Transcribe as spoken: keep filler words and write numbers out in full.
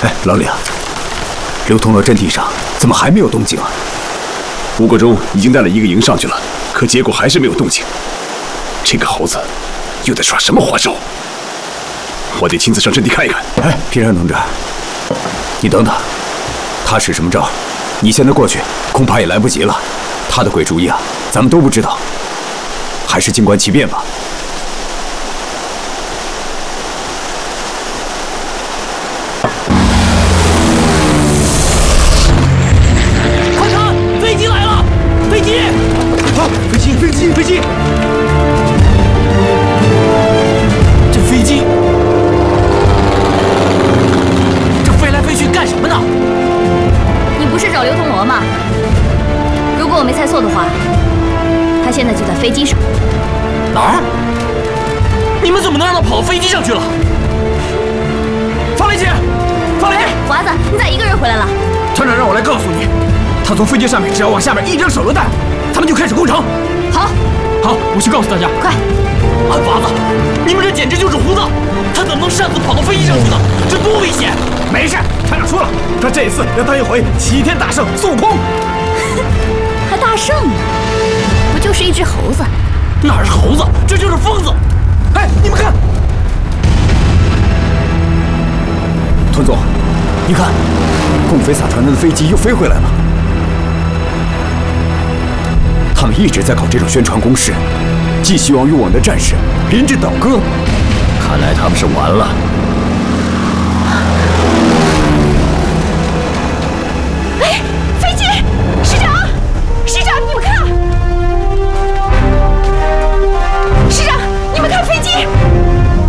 哎，老李啊，流通到阵地上怎么还没有动静啊？ 吴国忠已经带了一个营上去了，可结果还是没有动静。这个猴子又在耍什么花招？我得亲自上阵地看一看。 哎，平山同志，你等等，他使什么招？你现在过去恐怕也来不及了。他的鬼主意啊，咱们都不知道，还是静观其变吧。 飞机！这飞机，这飞来飞去干什么呢？ 你不是找刘铜锣吗？如果我没猜错的话，他现在就在飞机上。 哪儿？你们怎么能让他跑到飞机上去了？方雷姐，方雷！ 华子，你咋一个人回来了？ 团长让我来告诉你，他从飞机上面只要往下面一扔手榴弹，咱们就开始攻城。 好。 好，我去告诉大家。 快！ 安华子，你们这简直就是胡闹！他怎么能擅自跑到飞机上去呢？这多危险！没事，团长说了，他这次要当一回齐天大圣孙悟空。 还大圣呢？不就是一只猴子？ 哪是猴子？这就是疯子！哎，你们看， 团总，你看，共匪撒传单的飞机又飞回来了。 他们一直在搞这种宣传攻势，寄希望于我们的战士连日倒戈。 看来他们是完了。